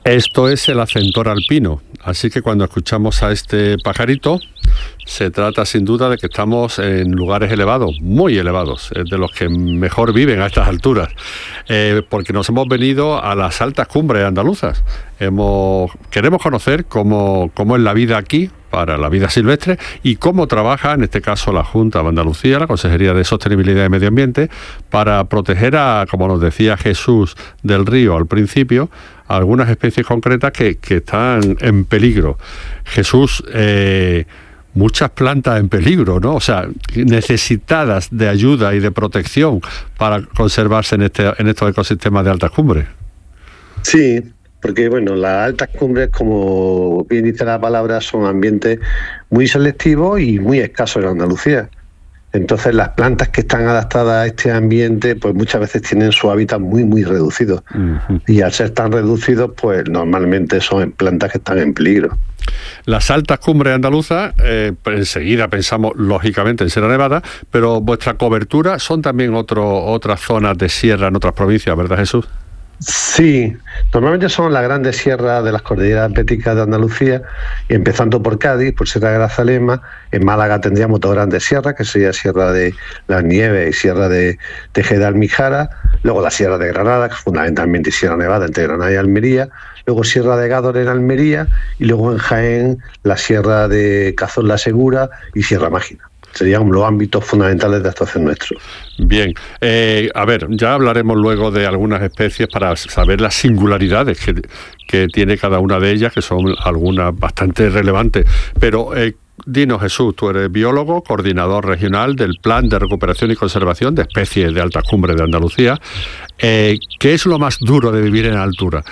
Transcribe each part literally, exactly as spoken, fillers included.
Esto es el acentor alpino, así que cuando escuchamos a este pajarito, se trata sin duda de que estamos en lugares elevados, muy elevados, de los que mejor viven a estas alturas, eh, porque nos hemos venido a las altas cumbres andaluzas. Hemos, queremos conocer cómo, cómo es la vida aquí, para la vida silvestre, y cómo trabaja, en este caso, la Junta de Andalucía, la Consejería de Sostenibilidad y Medio Ambiente, para proteger a, como nos decía Jesús del Río al principio, a algunas especies concretas que, que están en peligro. Jesús, eh, muchas plantas en peligro, ¿no? O sea, necesitadas de ayuda y de protección para conservarse en, este, en estos ecosistemas de altas cumbres. Sí, porque bueno, las altas cumbres, como bien dice la palabra, son ambientes muy selectivos y muy escasos en Andalucía. Entonces las plantas que están adaptadas a este ambiente, pues muchas veces tienen su hábitat muy, muy reducido. Uh-huh. Y al ser tan reducidos, pues normalmente son plantas que están en peligro. Las altas cumbres andaluzas, eh, enseguida pensamos lógicamente en Sierra Nevada, pero vuestra cobertura son también otro, otras zonas de sierra en otras provincias, ¿verdad, Jesús? Sí, normalmente son las grandes sierras de las cordilleras béticas de Andalucía, y empezando por Cádiz, por Sierra de Grazalema. En Málaga tendríamos dos grandes sierras, que sería Sierra de las Nieves y Sierra de Tejeda Almijara, luego la Sierra de Granada, que fundamentalmente Sierra Nevada entre Granada y Almería, luego Sierra de Gádor en Almería, y luego en Jaén la Sierra de Cazón la Segura y Sierra Mágina. Serían los ámbitos fundamentales de actuación nuestros. Bien, eh, a ver, ya hablaremos luego de algunas especies para saber las singularidades que, que tiene cada una de ellas, que son algunas bastante relevantes. Pero eh, dinos, Jesús, tú eres biólogo, coordinador regional del Plan de Recuperación y Conservación de Especies de Altas Cumbres de Andalucía. Eh, ¿Qué es lo más duro de vivir en altura?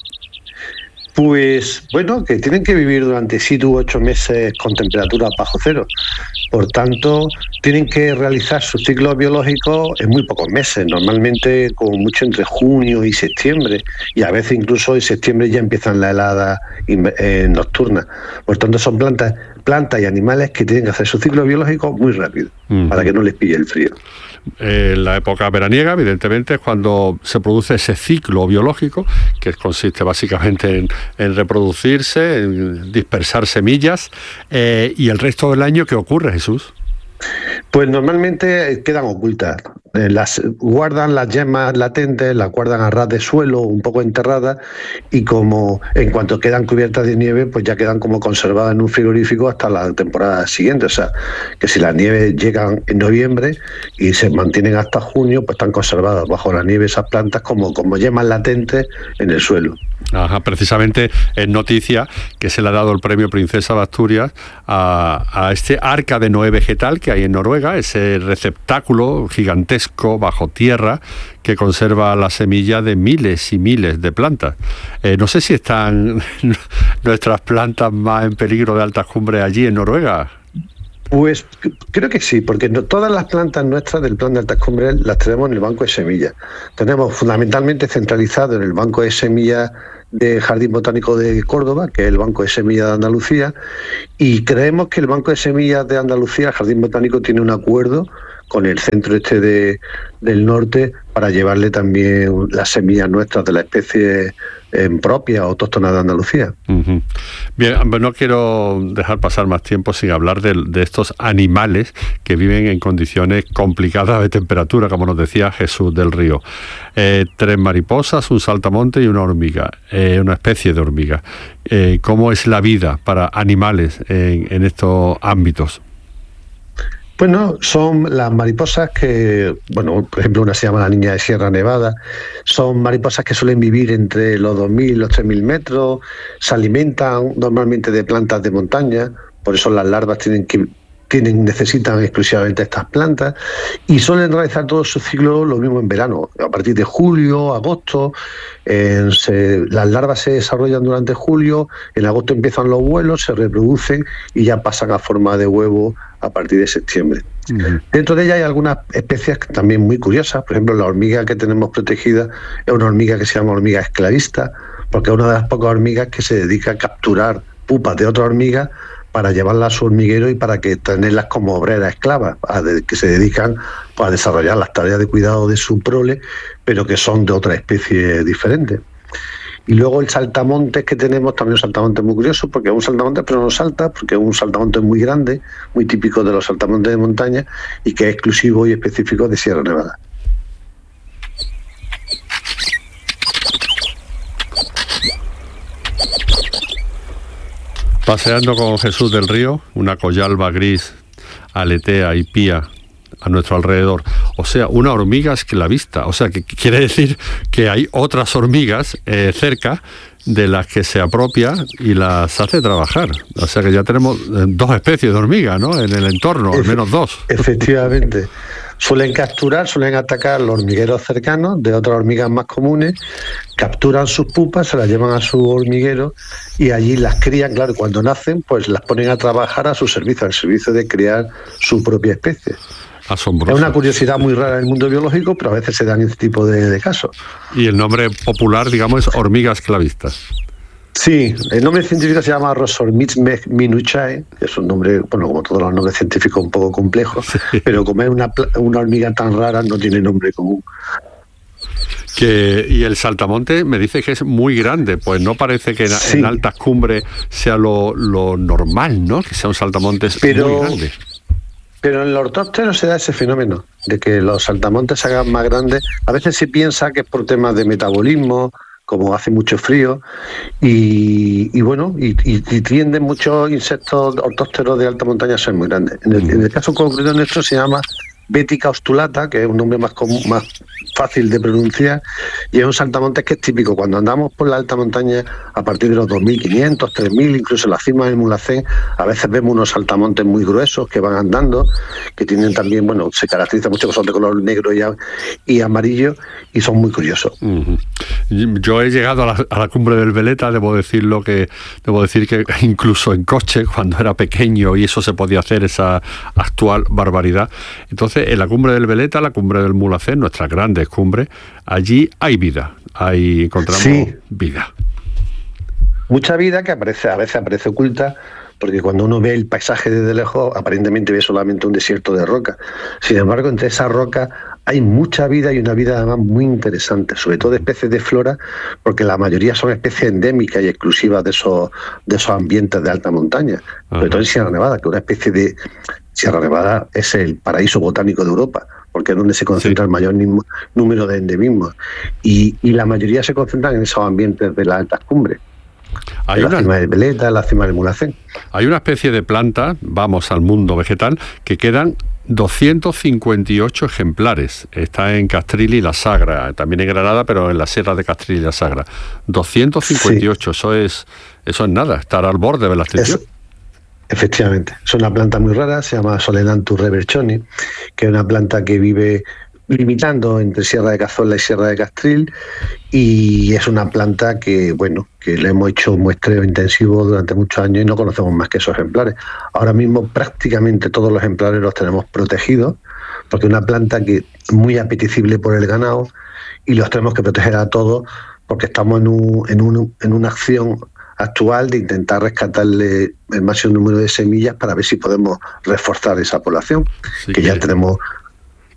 Pues bueno, que tienen que vivir durante siete u ocho meses con temperaturas bajo cero. Por tanto, tienen que realizar su ciclo biológico en muy pocos meses, normalmente como mucho entre junio y septiembre, y a veces incluso en septiembre ya empiezan la helada eh, nocturna. Por tanto, son plantas, plantas y animales que tienen que hacer su ciclo biológico muy rápido, uh-huh, para que no les pille el frío. En eh, la época veraniega, evidentemente, es cuando se produce ese ciclo biológico, que consiste básicamente en, en reproducirse, en dispersar semillas, eh, y el resto del año, ¿qué ocurre, Jesús? Pues normalmente quedan ocultas. Eh, las guardan las yemas latentes, las guardan a ras de suelo, un poco enterradas, y como en cuanto quedan cubiertas de nieve, pues ya quedan como conservadas en un frigorífico hasta la temporada siguiente. O sea, que si las nieves llegan en noviembre y se mantienen hasta junio, pues están conservadas bajo la nieve esas plantas como, como yemas latentes en el suelo. Ajá, precisamente es noticia que se le ha dado el premio Princesa de Asturias a, a este arca de Noé vegetal que hay en Noruega, ese receptáculo gigantesco bajo tierra que conserva la semilla de miles y miles de plantas. Eh, no sé si están nuestras plantas más en peligro de altas cumbres allí en Noruega. Pues creo que sí, porque no, todas las plantas nuestras del Plan de Altas Cumbres las tenemos en el banco de semillas. Tenemos fundamentalmente centralizado en el banco de semillas del Jardín Botánico de Córdoba, que es el banco de semillas de Andalucía, y creemos que el banco de semillas de Andalucía, el Jardín Botánico, tiene un acuerdo con el centro este de, del norte para llevarle también las semillas nuestras de la especie eh, propia o autóctona de Andalucía. Uh-huh. Bien, no quiero dejar pasar más tiempo sin hablar de, de estos animales que viven en condiciones complicadas de temperatura, como nos decía Jesús del Río. Eh, tres mariposas, un saltamonte y una hormiga, eh, una especie de hormiga. Eh, ¿Cómo es la vida para animales en, en estos ámbitos? Bueno, son las mariposas que, bueno, por ejemplo, una se llama la niña de Sierra Nevada. Son mariposas que suelen vivir entre los dos mil y los tres mil metros, se alimentan normalmente de plantas de montaña, por eso las larvas tienen que tienen, necesitan exclusivamente estas plantas, y suelen realizar todo su ciclo lo mismo en verano, a partir de julio, agosto. Eh, se, las larvas se desarrollan durante julio, en agosto empiezan los vuelos, se reproducen y ya pasan a forma de huevo a partir de septiembre. Uh-huh. Dentro de ella hay algunas especies también muy curiosas. Por ejemplo, la hormiga que tenemos protegida es una hormiga que se llama hormiga esclavista, porque es una de las pocas hormigas que se dedica a capturar pupas de otra hormiga para llevarlas a su hormiguero y para que tenerlas como obreras esclavas, a de, que se dedican pues, a desarrollar las tareas de cuidado de su prole, pero que son de otra especie diferente. Y luego el saltamontes que tenemos, también un saltamontes muy curioso, porque es un saltamontes pero no salta, porque es un saltamontes muy grande, muy típico de los saltamontes de montaña y que es exclusivo y específico de Sierra Nevada. Paseando con Jesús del Río, una collalba gris aletea y pía a nuestro alrededor. O sea, una hormiga esclavista. O sea, que quiere decir que hay otras hormigas eh, cerca de las que se apropia y las hace trabajar. O sea que ya tenemos dos especies de hormigas, ¿no?, en el entorno, al menos dos. Efectivamente. Suelen capturar, suelen atacar los hormigueros cercanos de otras hormigas más comunes, capturan sus pupas, se las llevan a su hormiguero y allí las crían. Claro, cuando nacen, pues las ponen a trabajar a su servicio, al servicio de crear su propia especie. Asombroso. Es una curiosidad muy rara en el mundo biológico, pero a veces se dan este tipo de, de casos. Y el nombre popular, digamos, es hormiga esclavista. Sí, el nombre científico se llama Rosormix minuchae, es un nombre, bueno, como todos los nombres científicos, un poco complejo, sí. Pero como es una, una hormiga tan rara, no tiene nombre común. Que, y el saltamontes me dice que es muy grande, pues no parece que en, sí. en altas cumbres sea lo, lo normal, ¿no?, que sea un saltamontes pero, muy grande. Pero en los ortópteros se da ese fenómeno, de que los saltamontes se hagan más grandes. A veces se piensa que es por temas de metabolismo, como hace mucho frío, y, y bueno, y, y, y tienden muchos insectos ortópteros de alta montaña a ser muy grandes. En el, en el caso concreto nuestro se llama Bética ostulata, que es un nombre más común, más fácil de pronunciar, y es un saltamontes que es típico. Cuando andamos por la alta montaña, a partir de los dos mil quinientos, tres mil, incluso en la cima del Mulhacén, a veces vemos unos saltamontes muy gruesos que van andando, que tienen también, bueno, se caracterizan mucho que son de color negro y, a, y amarillo, y son muy curiosos. Uh-huh. Yo he llegado a la, a la cumbre del Veleta, debo decirlo que debo decir que incluso en coche, cuando era pequeño, y eso se podía hacer, esa actual barbaridad. Entonces, en la cumbre del Veleta, la cumbre del Mulhacén, nuestras grandes cumbres, allí hay vida, ahí encontramos sí. vida. Mucha vida que aparece, a veces aparece oculta, porque cuando uno ve el paisaje desde lejos, aparentemente ve solamente un desierto de roca. Sin embargo, entre esas rocas hay mucha vida y una vida además muy interesante, sobre todo de especies de flora, porque la mayoría son especies endémicas y exclusivas de esos, de esos ambientes de alta montaña, Ajá. sobre todo en Sierra Nevada, que una especie de... Sierra Nevada es el paraíso botánico de Europa, porque es donde se concentra sí. el mayor número de endemismos, y, y la mayoría se concentran en esos ambientes de las altas cumbres. Hay en una, la cima del Veleta, en la cima del Mulhacén. Hay una especie de planta, vamos al mundo vegetal, que quedan doscientos cincuenta y ocho ejemplares. Está en Castril y La Sagra, también en Granada, pero en la sierra de Castril y La Sagra. doscientos cincuenta y ocho, sí. eso es eso es nada, estar al borde de la extinción. Es, efectivamente, es una planta muy rara, se llama Solenanthus reberchoni, que es una planta que vive limitando entre Sierra de Cazorla y Sierra de Castril, y es una planta que, bueno, que le hemos hecho un muestreo intensivo durante muchos años y no conocemos más que esos ejemplares. Ahora mismo prácticamente todos los ejemplares los tenemos protegidos, porque es una planta que es muy apetecible por el ganado y los tenemos que proteger a todos, porque estamos en, un, en, un, en una acción actual de intentar rescatarle el máximo número de semillas para ver si podemos reforzar esa población, sí, que ya tenemos